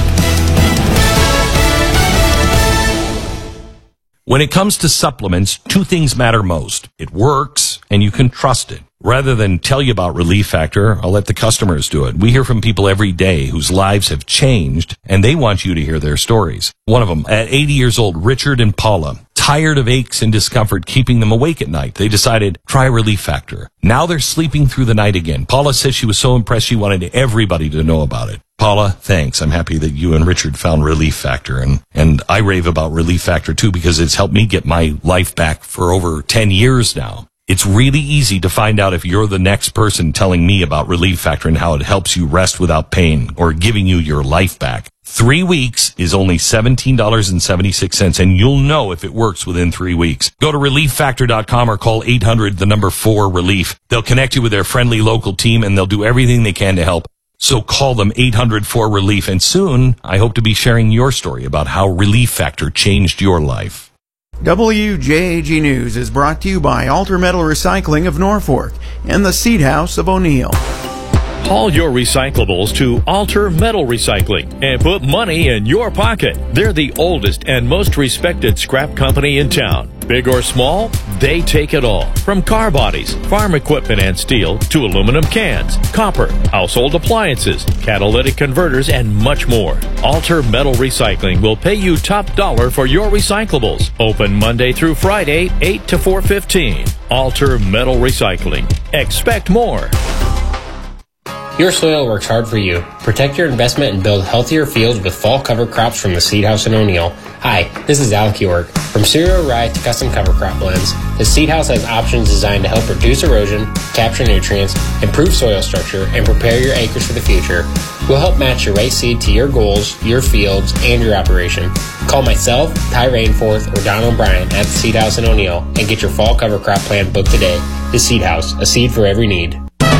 When it comes to supplements, two things matter most. It works, and you can trust it. Rather than tell you about Relief Factor, I'll let the customers do it. We hear from people every day whose lives have changed, and they want you to hear their stories. One of them, at eighty years old, Richard and Paula, tired of aches and discomfort keeping them awake at night. They decided, try Relief Factor. Now they're sleeping through the night again. Paula says she was so impressed she wanted everybody to know about it. Paula, thanks. I'm happy that you and Richard found Relief Factor, and, and I rave about Relief Factor too because it's helped me get my life back for over ten years now. It's really easy to find out if you're the next person telling me about Relief Factor and how it helps you rest without pain or giving you your life back. Three weeks is only seventeen dollars and seventy-six cents, and you'll know if it works within three weeks. Go to relief factor dot com or call eight hundred, the number four, relief. They'll connect you with their friendly local team, and they'll do everything they can to help. So call them eight hundred four relief, and soon I hope to be sharing your story about how Relief Factor changed your life. W J A G News is brought to you by Alter Metal Recycling of Norfolk and the Seed House of O'Neill. Haul your recyclables to Alter Metal Recycling and put money in your pocket. They're the oldest and most respected scrap company in town. Big or small, they take it all. From car bodies, farm equipment and steel, to aluminum cans, copper, household appliances, catalytic converters, and much more. Alter Metal Recycling will pay you top dollar for your recyclables. Open Monday through Friday, eight to four fifteen. Alter Metal Recycling. Expect more. Your soil works hard for you. Protect your investment and build healthier fields with fall cover crops from the Seed House in O'Neill. Hi, this is Alec York. From cereal rye to custom cover crop blends, the Seed House has options designed to help reduce erosion, capture nutrients, improve soil structure, and prepare your acres for the future. We'll help match your right seed to your goals, your fields, and your operation. Call myself, Ty Rainforth, or Donald Bryan at the Seed House in O'Neill and get your fall cover crop plan booked today. The Seed House, a seed for every need.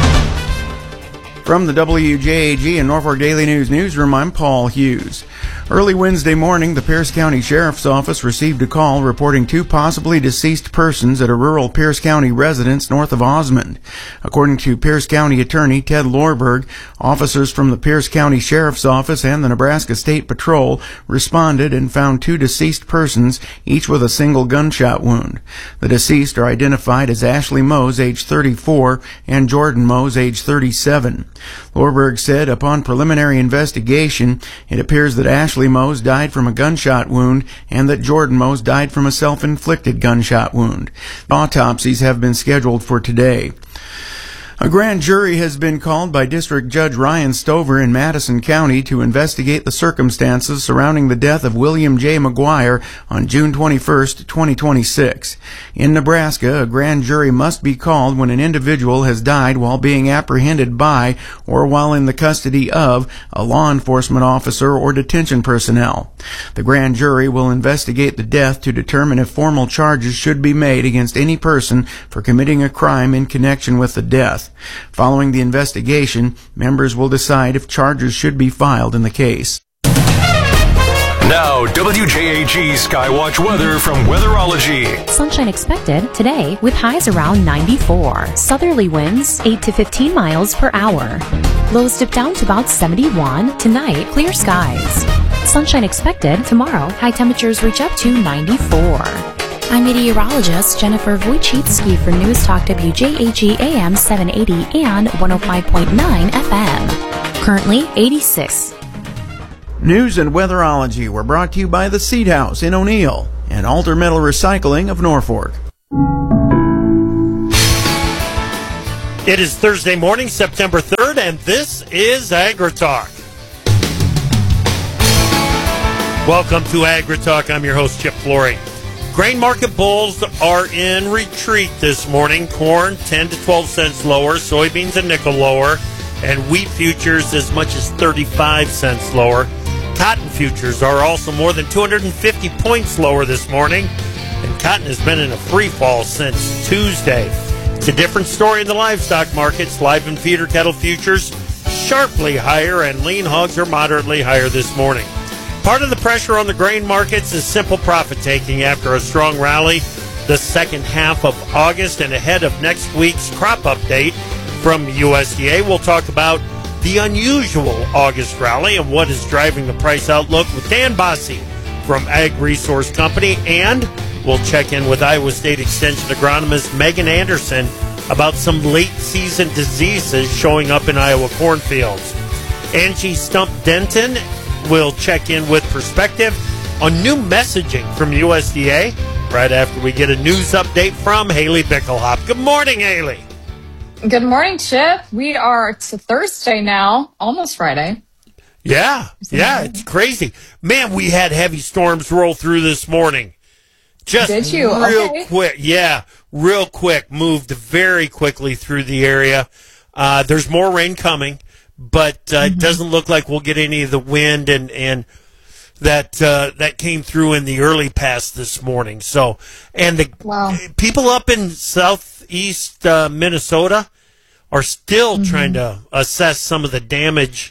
From the W J A G and Norfolk Daily News newsroom, I'm Paul Hughes. Early Wednesday morning, the Pierce County Sheriff's Office received a call reporting two possibly deceased persons at a rural Pierce County residence north of Osmond. According to Pierce County Attorney Ted Lorberg, officers from the Pierce County Sheriff's Office and the Nebraska State Patrol responded and found two deceased persons, each with a single gunshot wound. The deceased are identified as Ashley Mose, age thirty-four, and Jordan Mose, age thirty-seven. Lorberg said upon preliminary investigation, it appears that Ashley Mose died from a gunshot wound and that Jordan Mose died from a self-inflicted gunshot wound. Autopsies have been scheduled for today. A grand jury has been called by District Judge Ryan Stover in Madison County to investigate the circumstances surrounding the death of William J. McGuire on June twenty-first, twenty twenty-six. In Nebraska, a grand jury must be called when an individual has died while being apprehended by or while in the custody of a law enforcement officer or detention personnel. The grand jury will investigate the death to determine if formal charges should be made against any person for committing a crime in connection with the death. Following the investigation, members will decide if charges should be filed in the case. Now, W J A G Skywatch weather from Weatherology. Sunshine expected today with highs around ninety-four. Southerly winds eight to fifteen miles per hour. Lows dip down to about seventy-one. Tonight, clear skies. Sunshine expected tomorrow. High temperatures reach up to ninety-four. I'm meteorologist Jennifer Wojcicki for News Talk W J A G A M seven eighty and one oh five point nine F M. Currently eighty-six. News and Weatherology were brought to you by the Seed House in O'Neill and Alter Metal Recycling of Norfolk. It is Thursday morning, September third, and this is AgriTalk. Welcome to AgriTalk. I'm your host, Chip Flory. Grain market bulls are in retreat this morning. Corn ten to twelve cents lower, soybeans a nickel lower, and wheat futures as much as thirty-five cents lower. Cotton futures are also more than two hundred fifty points lower this morning, and cotton has been in a free fall since Tuesday. It's a different story in the livestock markets. Live and feeder cattle futures sharply higher, and lean hogs are moderately higher this morning. Part of the pressure on the grain markets is simple profit-taking after a strong rally the second half of August, and ahead of next week's crop update from U S D A, we'll talk about the unusual August rally and what is driving the price outlook with Dan Bossie from Ag Resource Company, and we'll check in with Iowa State Extension agronomist Megan Anderson about some late-season diseases showing up in Iowa cornfields. Angie Stump-Denton will check in with perspective on new messaging from U S D A right after we get a news update from Haley Bickelhop. Good morning, Haley. Good morning, Chip. We are, it's a Thursday now, almost Friday. Yeah, yeah, it's crazy. Man, we had heavy storms roll through this morning. Just Did you? real Okay. quick. Yeah, real quick. Moved very quickly through the area. Uh, there's more rain coming, but uh, mm-hmm. it doesn't look like we'll get any of the wind and, and that uh, that came through in the early past this morning. So, and the wow. people up in southeast uh, Minnesota are still mm-hmm. trying to assess some of the damage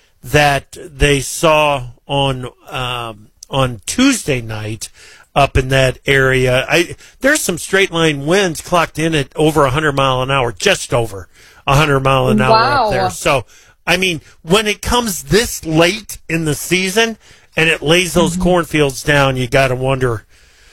that they saw on um, on Tuesday night up in that area. I, there's some straight line winds clocked in at over one hundred mile an hour, just over one hundred mile an hour wow. up there. So, I mean, when it comes this late in the season and it lays those mm-hmm. cornfields down, you got to wonder,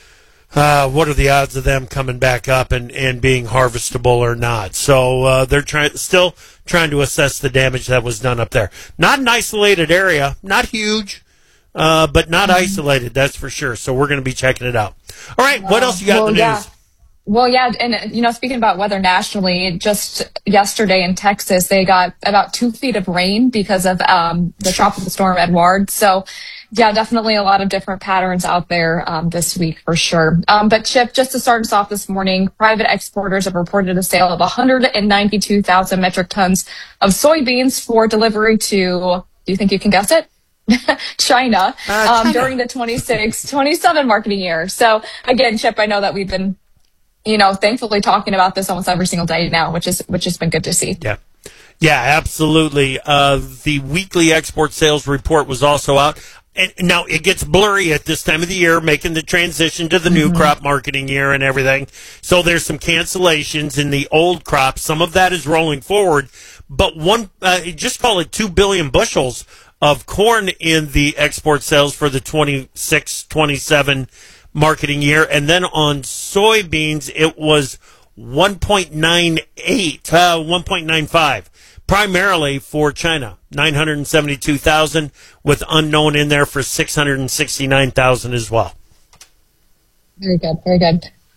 uh, what are the odds of them coming back up and, and being harvestable or not? So uh, they're trying, still trying to assess the damage that was done up there. Not an isolated area, not huge, uh, but not mm-hmm. isolated, that's for sure. So we're going to be checking it out. All right, what else you got well, in the yeah. news? Well, yeah, and, you know, speaking about weather nationally, just yesterday in Texas, they got about two feet of rain because of um, the tropical storm Edward. So, yeah, definitely a lot of different patterns out there um, this week for sure. Um, but, Chip, just to start us off this morning, private exporters have reported a sale of one hundred ninety-two thousand metric tons of soybeans for delivery to, do you think you can guess it? China, uh, um, China during the twenty-six twenty-seven marketing year. So, again, Chip, I know that we've been you know, thankfully talking about this almost every single day now, which is which has been good to see. Yeah. Yeah, absolutely. Uh, the weekly export sales report was also out. And now it gets blurry at this time of the year, making the transition to the mm-hmm. new crop marketing year and everything. So there's some cancellations in the old crop. Some of that is rolling forward, but one, uh, just call it two billion bushels of corn in the export sales for the twenty-six twenty-seven marketing year. And then on soybeans, it was one point nine eight, uh, one point nine five, primarily for China, nine hundred seventy-two thousand, with unknown in there for six hundred sixty-nine thousand as well. Very good, very good.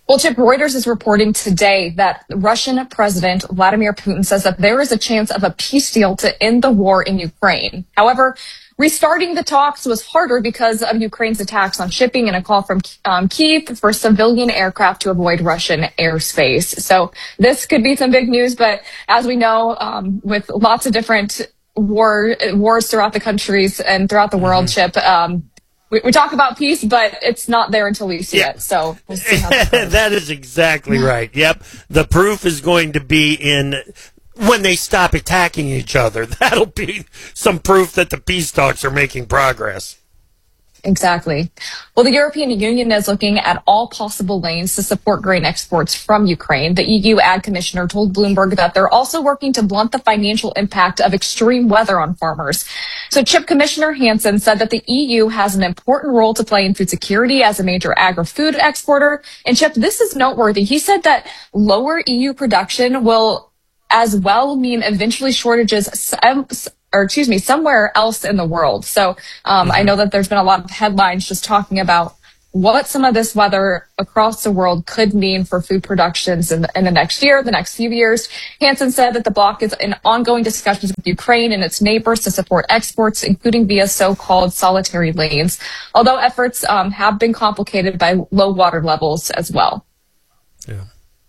Well, Chip, Reuters is reporting today that Russian President Vladimir Putin says that there is a chance of a peace deal to end the war in Ukraine. However, restarting the talks was harder because of Ukraine's attacks on shipping and a call from um, Kyiv for civilian aircraft to avoid Russian airspace. So this could be some big news, but as we know, um, with lots of different war wars throughout the countries and throughout the world, mm-hmm. Chip, um, We, we talk about peace, but it's not there until we see yeah. it. So we'll see how that goes. That is exactly right. Yep. The proof is going to be in when they stop attacking each other. That'll be some proof that the peace talks are making progress. Exactly. Well, the European Union is looking at all possible lanes to support grain exports from Ukraine. The E U Ag Commissioner told Bloomberg that they're also working to blunt the financial impact of extreme weather on farmers. So Chip Commissioner Hansen said that the E U has an important role to play in food security as a major agri-food exporter. And Chip, this is noteworthy. He said that lower E U production will as well mean eventually shortages or excuse me, somewhere else in the world. So um, I know that there's been a lot of headlines just talking about what some of this weather across the world could mean for food productions in the, in the next year, the next few years. Hansen said that the bloc is in ongoing discussions with Ukraine and its neighbors to support exports, including via so-called solitary lanes, although efforts um, have been complicated by low water levels as well. Yeah.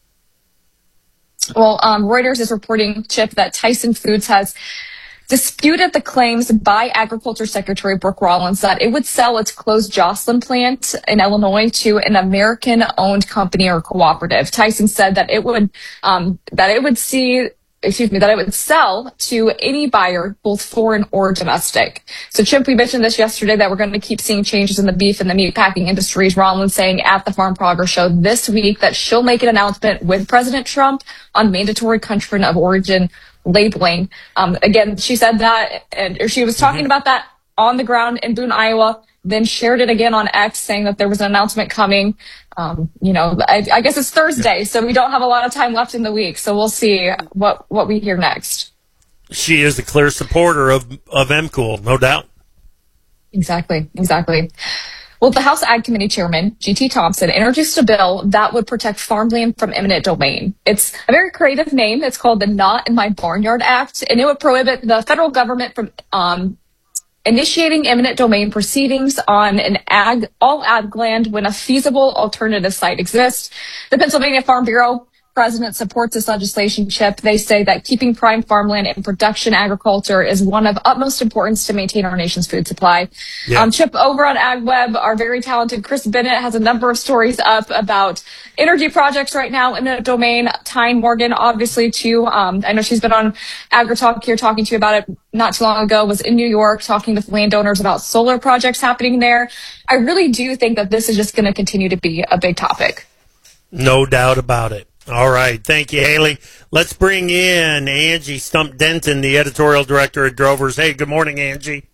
Well, um, Reuters is reporting, Chip, that Tyson Foods has disputed the claims by Agriculture Secretary Brooke Rollins that it would sell its closed Jocelyn plant in Illinois to an American-owned company or cooperative. Tyson said that it would um, that it would see. Excuse me, that it would sell to any buyer, both foreign or domestic. So, Chip, we mentioned this yesterday that we're going to keep seeing changes in the beef and the meat packing industries. Rollins saying at the Farm Progress Show this week that she'll make an announcement with President Trump on mandatory country of origin labeling. Um, again, she said that, and or she was talking mm-hmm. about that on the ground in Boone, Iowa, then shared it again on X saying that there was an announcement coming. Um, you know, I, I guess it's Thursday, so we don't have a lot of time left in the week. So we'll see what, what we hear next. She is a clear supporter of, of M Cool, no doubt. Exactly, exactly. Well, the House Ag Committee Chairman, G T Thompson, introduced a bill that would protect farmland from eminent domain. It's a very creative name. It's called the Not in My Barnyard Act, and it would prohibit the federal government from um, initiating eminent domain proceedings on an ag, all ag land when a feasible alternative site exists. The Pennsylvania Farm Bureau president supports this legislation, Chip. They say that keeping prime farmland and production agriculture is one of utmost importance to maintain our nation's food supply. Yeah. Um, Chip, over on AgWeb, our very talented Chris Bennett has a number of stories up about energy projects right now in the domain. Tyne Morgan, obviously, too. Um, I know she's been on AgriTalk here talking to you about it not too long ago, was in New York talking with landowners about solar projects happening there. I really do think that this is just going to continue to be a big topic. No doubt about it. All right. Thank you, Haley. Let's bring in Angie Stump Denton, the editorial director at Drovers. Hey, good morning, Angie.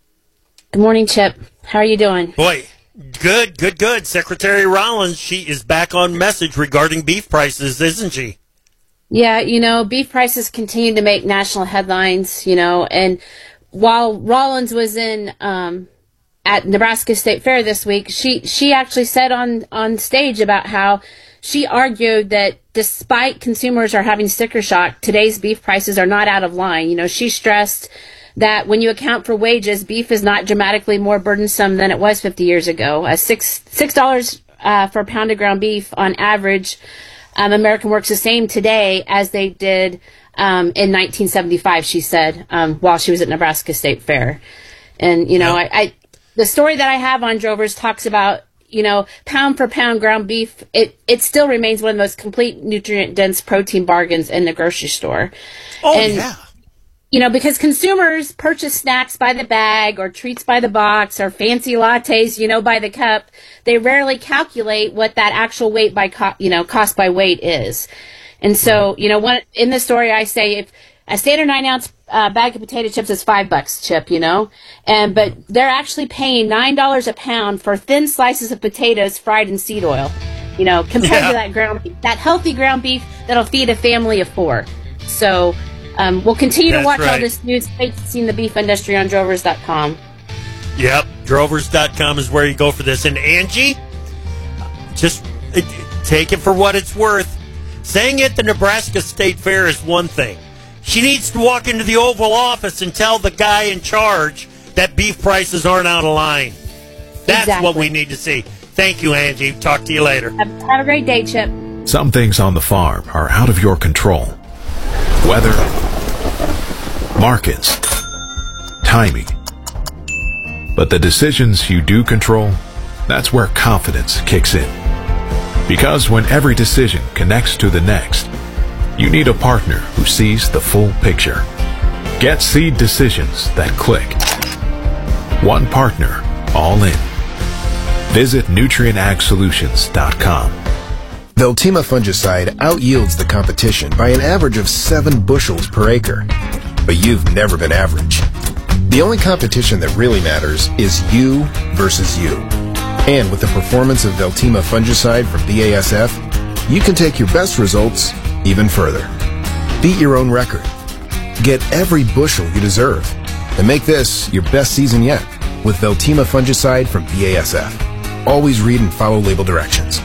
Good morning, Chip. How are you doing? Boy, good, good, good. Secretary Rollins, she is back on message regarding beef prices, isn't she? Yeah, you know, beef prices continue to make national headlines, you know, and while Rollins was in um, at Nebraska State Fair this week, she, she actually said on, on stage about how she argued that despite consumers are having sticker shock, today's beef prices are not out of line. You know, she stressed that when you account for wages, beef is not dramatically more burdensome than it was fifty years ago. Uh, six six dollars uh, for a pound of ground beef on average. Um, American works the same today as they did um, in nineteen seventy-five. She said um, while she was at Nebraska State Fair, and you know, I, I the story that I have on Drovers talks about, you know, pound for pound ground beef, it, it still remains one of the most complete nutrient-dense protein bargains in the grocery store. Oh, and, yeah. You know, because consumers purchase snacks by the bag or treats by the box or fancy lattes, you know, by the cup. They rarely calculate what that actual weight by, co- you know, cost by weight is. And so, you know, one, in the story I say if a standard nine ounce uh, bag of potato chips is five bucks, Chip, you know, and but they're actually paying nine dollars a pound for thin slices of potatoes fried in seed oil, you know, compared yeah. to that ground beef, that healthy ground beef that'll feed a family of four. So um, we'll continue That's to watch right. all this news. Seeing the beef industry on drovers dot com. Yep, drovers dot com is where you go for this. And Angie, just. It, take it for what it's worth. Saying at the Nebraska State Fair is one thing. She needs to walk into the Oval Office and tell the guy in charge that beef prices aren't out of line. That's Exactly. what we need to see. Thank you, Angie. Talk to you later. Have, have a great day, Chip. Some things on the farm are out of your control. Weather, markets, timing. But the decisions you do control, that's where confidence kicks in. Because when every decision connects to the next, you need a partner who sees the full picture. Get seed decisions that click. One partner, all in. Visit Nutrient Ag Solutions dot com. Veltima fungicide outyields the competition by an average of seven bushels per acre. But you've never been average. The only competition that really matters is you versus you. And with the performance of Veltima fungicide from B A S F, you can take your best results even further. Beat your own record. Get every bushel you deserve. And make this your best season yet with Veltima fungicide from B A S F. Always read and follow label directions.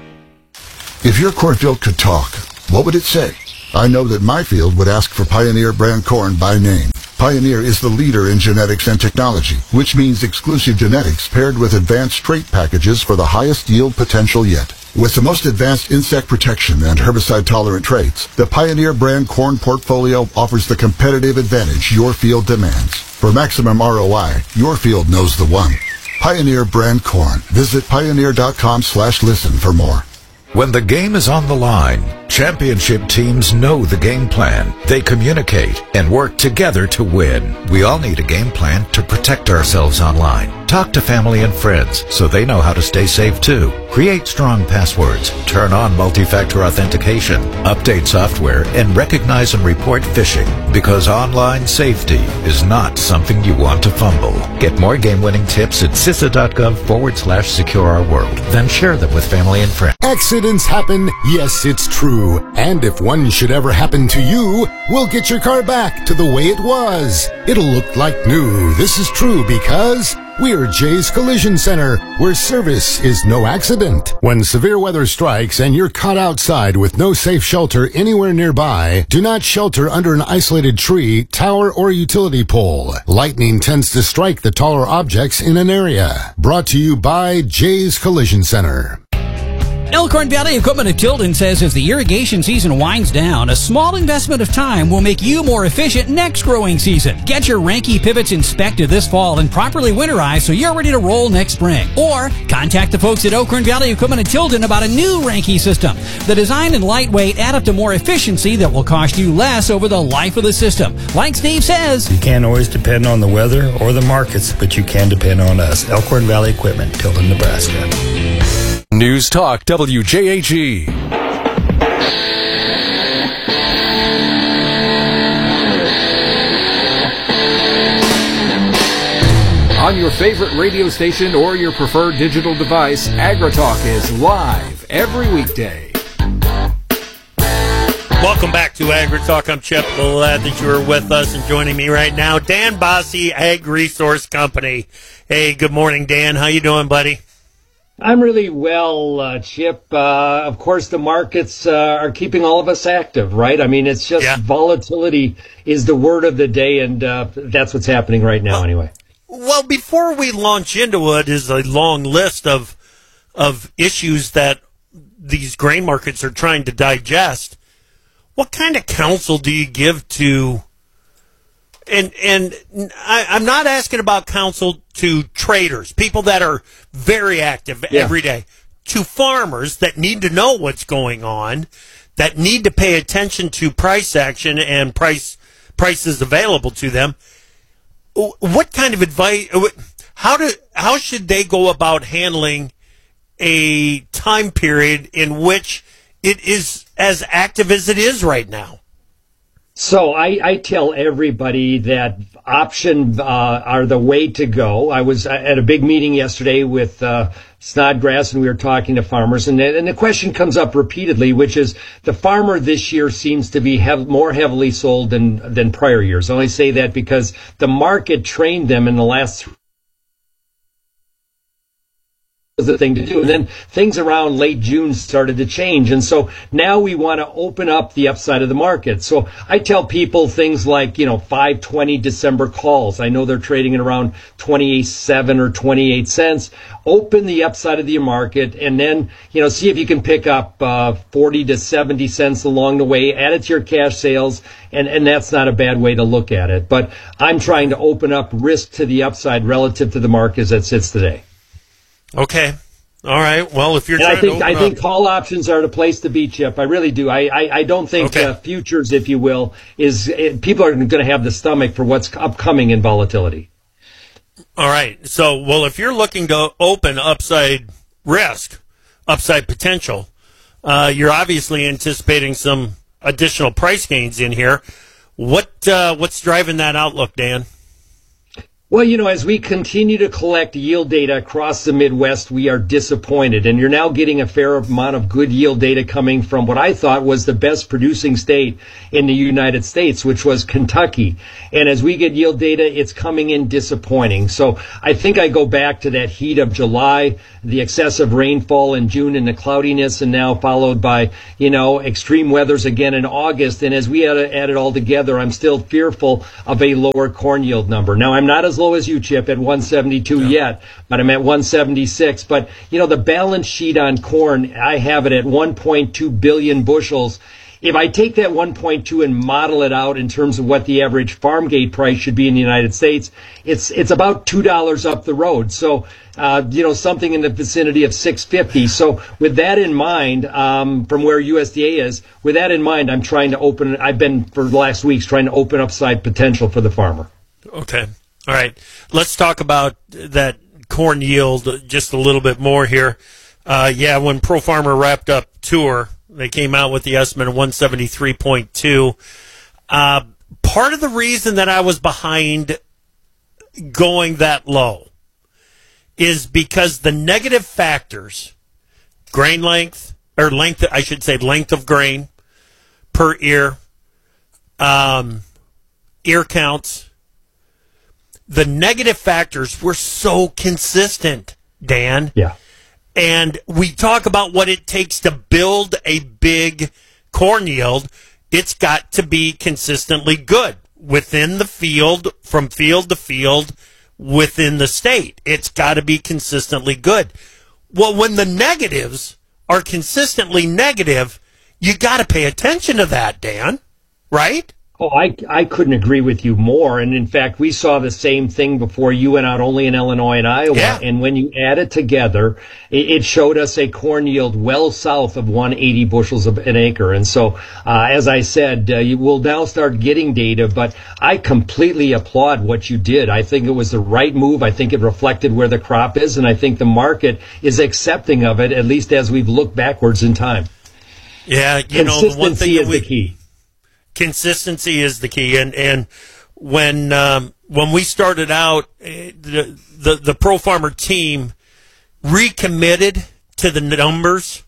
If your cornfield could talk, what would it say? I know that my field would ask for Pioneer brand corn by name. Pioneer is the leader in genetics and technology, which means exclusive genetics paired with advanced trait packages for the highest yield potential yet. With the most advanced insect protection and herbicide-tolerant traits, the Pioneer brand corn portfolio offers the competitive advantage your field demands. For maximum R O I, your field knows the one. Pioneer brand corn. Visit pioneer.com slash listen for more. When the game is on the line, championship teams know the game plan. They communicate and work together to win. We all need a game plan to protect ourselves online. Talk to family and friends so they know how to stay safe too. Create strong passwords. Turn on multi-factor authentication. Update software and recognize and report phishing, because online safety is not something you want to fumble. Get more game-winning tips at CISA.gov forward slash secure our world. Then share them with family and friends. Accidents happen, yes, it's true. And if one should ever happen to you, we'll get your car back to the way it was. It'll look like new. This is true because we're Jay's Collision Center, where service is no accident. When severe weather strikes and you're caught outside with no safe shelter anywhere nearby, do not shelter under an isolated tree, tower, or utility pole. Lightning tends to strike the taller objects in an area. Brought to you by Jay's Collision Center. Elkhorn Valley Equipment at Tilden says as the irrigation season winds down, a small investment of time will make you more efficient next growing season. Get your Ranke pivots inspected this fall and properly winterized so you're ready to roll next spring. Or contact the folks at Elkhorn Valley Equipment at Tilden about a new Ranke system. The design and lightweight add up to more efficiency that will cost you less over the life of the system. Like Steve says, you can't always depend on the weather or the markets, but you can depend on us. Elkhorn Valley Equipment, Tilden, Nebraska. News Talk W J A G. On your favorite radio station or your preferred digital device, AgriTalk is live every weekday. Welcome back to AgriTalk. I'm Chip. Glad that you're with us and joining me right now. Dan Bosse, Ag Resource Company. Hey, good morning, Dan. How you doing, buddy? I'm really well, uh, Chip. Uh, of course, the markets uh, are keeping all of us active, right? I mean, it's just yeah. volatility is the word of the day, and uh, that's what's happening right now, well, anyway. Well, before we launch into it is a long list of of issues that these grain markets are trying to digest. What kind of counsel do you give to? And and I, I'm not asking about counsel to traders, people that are very active yeah. every day, to farmers that need to know what's going on, that need to pay attention to price action and price prices available to them. What kind of advice? How do how should they go about handling a time period in which it is as active as it is right now? So I, I tell everybody that options uh, are the way to go. I was at a big meeting yesterday with uh, Snodgrass, and we were talking to farmers, and, and the question comes up repeatedly, which is the farmer this year seems to be hev- more heavily sold than than prior years. I only say that because the market trained them in the last was the thing to do. And then things around late June started to change. And so now we want to open up the upside of the market. So I tell people things like, you know, five twenty December calls. I know they're trading at around twenty-eight seven or twenty-eight cents. Open the upside of the market and then, you know, see if you can pick up uh, forty to seventy cents along the way, add it to your cash sales. And, and that's not a bad way to look at it. But I'm trying to open up risk to the upside relative to the market as it sits today. Okay. All right. Well, if you're and trying I think to I open think up, call options are the place to be, Chip. I really do. I I, I don't think Okay. uh, futures, if you will, is uh, people are going to have the stomach for what's upcoming in volatility. all right. So, well, if you're looking to open upside risk, upside potential, uh, you're obviously anticipating some additional price gains in here. What uh, what's driving that outlook, Dan? Well, you know, as we continue to collect yield data across the Midwest, we are disappointed. And you're now getting a fair amount of good yield data coming from what I thought was the best producing state in the United States, which was Kentucky. And as we get yield data, it's coming in disappointing. So I think I go back to that heat of July, the excessive rainfall in June and the cloudiness, and now followed by, you know, extreme weathers again in August. And as we add, add it all together, I'm still fearful of a lower corn yield number. Now, I'm not as low as you, Chip, at one seventy-two yet, but I'm at one seventy-six. But, you know, the balance sheet on corn, I have it at one point two billion bushels. If I take that one point two and model it out in terms of what the average farm gate price should be in the United States, it's it's about two dollars up the road. So, uh, you know, something in the vicinity of six fifty. So with that in mind, um, from where U S D A is, with that in mind, I'm trying to open, I've been for the last weeks trying to open upside potential for the farmer. Okay. All right. Let's talk about that corn yield just a little bit more here. Uh, yeah, when Pro Farmer wrapped up tour, they came out with the estimate of one seventy-three point two. Uh, part of the reason that I was behind going that low is because the negative factors, grain length, or length, I should say length of grain per ear, um, ear counts, the negative factors were so consistent, Dan. Yeah. And we talk about what it takes to build a big corn yield. It's got to be consistently good within the field, from field to field, within the state. It's got to be consistently good. Well, when the negatives are consistently negative, you got to pay attention to that, Dan, right? Oh, I, I couldn't agree with you more. And in fact, we saw the same thing before you went out only in Illinois and Iowa. Yeah. And when you add it together, it, it showed us a corn yield well south of one hundred eighty bushels of an acre. And so, uh, as I said, uh, you will now start getting data, but I completely applaud what you did. I think it was the right move. I think it reflected where the crop is, and I think the market is accepting of it, at least as we've looked backwards in time. Yeah, you know, the one thing Consistency is that we, the key. Consistency is the key, and and when um, when we started out, the, the the Pro Farmer team recommitted to the numbers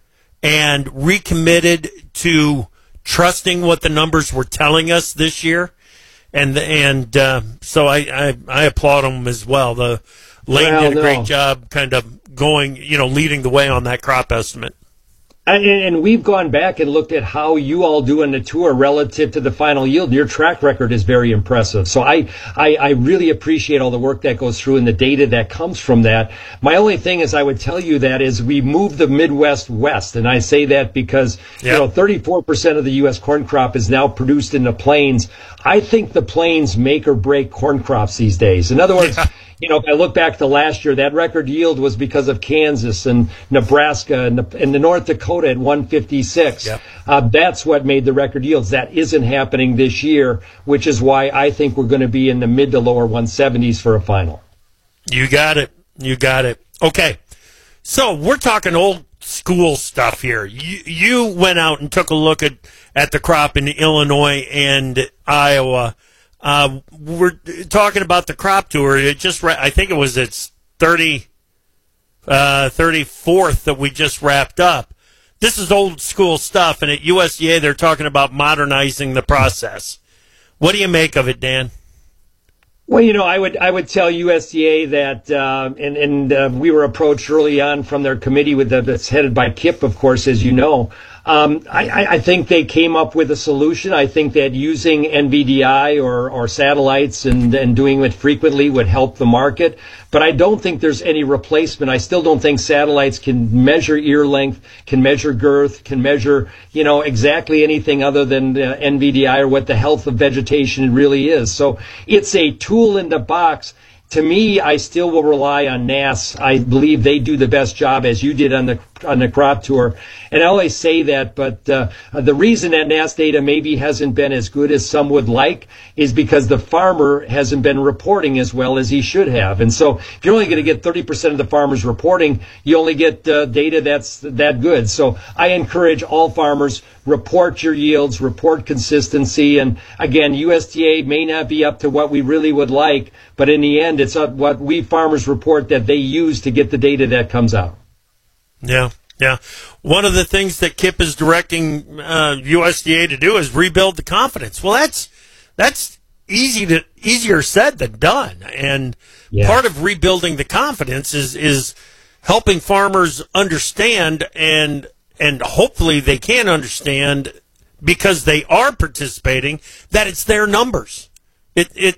and recommitted to trusting what the numbers were telling us this year, and and uh, so I, I I applaud them as well. The Lane Well, did a no. great job, kind of going, you know, leading the way on that crop estimate. And, and we've gone back and looked at how you all do on the tour relative to the final yield. Your track record is very impressive. So I, I, I really appreciate all the work that goes through and the data that comes from that. My only thing is I would tell you that is we moved the Midwest west. And I say that because, you know, thirty-four percent of the U S corn crop is now produced in the plains. I think the plains make or break corn crops these days. In other words, you know, if I look back to last year, that record yield was because of Kansas and Nebraska and the, and the North Dakota at one fifty-six. Yep. Uh, that's what made the record yields. That isn't happening this year, which is why I think we're going to be in the mid to lower one seventies for a final. You got it. You got it. Okay. So we're talking old school stuff here. You, you went out and took a look at, at the crop in Illinois and Iowa. Uh, we're talking about the crop tour. It just, I think it was its thirty, uh, thirty-fourth that we just wrapped up. This is old school stuff, and at U S D A they're talking about modernizing the process. What do you make of it, Dan? Well, you know, I would I would tell U S D A that, uh, and and uh, we were approached early on from their committee with the, that's headed by Kip, of course, as you know. Um, I, I think they came up with a solution. I think that using N V D I or, or satellites and, and doing it frequently would help the market. But I don't think there's any replacement. I still don't think satellites can measure ear length, can measure girth, can measure, you know, exactly anything other than uh, N V D I or what the health of vegetation really is. So it's a tool in the box. To me, I still will rely on N A S. I believe they do the best job, as you did on the on the crop tour. And I always say that, but uh, the reason that N A S data maybe hasn't been as good as some would like is because the farmer hasn't been reporting as well as he should have. And so if you're only going to get thirty percent of the farmers reporting, you only get uh, data that's that good. So I encourage all farmers, report your yields, report consistency. And again, U S D A may not be up to what we really would like, but in the end, it's what we farmers report that they use to get the data that comes out. Yeah, yeah. One of the things that Kip is directing uh, U S D A to do is rebuild the confidence. Well, that's that's easy to easier said than done. And yeah. part of rebuilding the confidence is is helping farmers understand and and hopefully they can understand, because they are participating, that it's their numbers. It it